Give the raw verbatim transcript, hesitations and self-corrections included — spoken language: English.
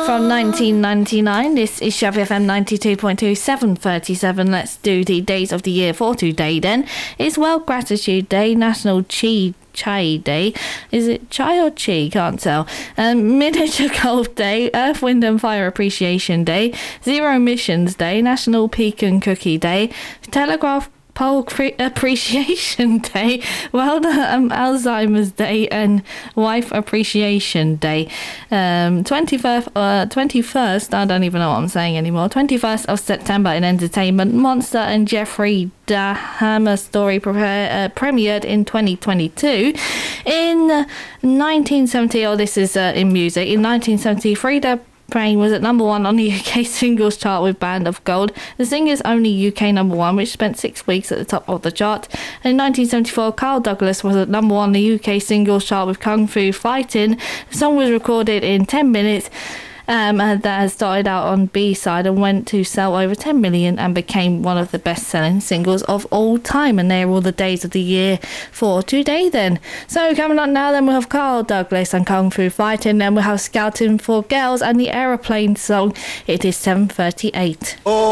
from nineteen ninety-nine. This is Shabby F M ninety-two point two, seven thirty-seven. Let's do the days of the year for today then. It's World Gratitude Day, National Chi Chai Day. Is it chai or chi? Can't tell. Um, Miniature Golf Day, Earth, Wind and Fire Appreciation Day, Zero Emissions Day, National Pecan Cookie Day, Telegraph Pole Appreciation Day, World um, Alzheimer's Day and Wife Appreciation Day. Um, twenty-first, uh, twenty-first, I don't even know what I'm saying anymore, twenty-first of September in entertainment, Monster and Jeffrey Dahmer story pre- uh, premiered in twenty twenty-two. In nineteen seventy, oh this is uh, in music, in nineteen seventy, Frida Brain was at number one on the U K singles chart with Band of Gold, the singer's only U K number one, which spent six weeks at the top of the chart. And in nineteen seventy-four, Carl Douglas was at number one on the U K singles chart with Kung Fu Fighting. The song was recorded in ten minutes. Um, and that has started out on B-side and went to sell over ten million and became one of the best-selling singles of all time. And they're all the days of the year for today then. So coming up now then we'll have Carl Douglas and Kung Fu Fighting, then we'll have Scouting for Girls and the Aeroplane song. It is seven thirty-eight. Oh.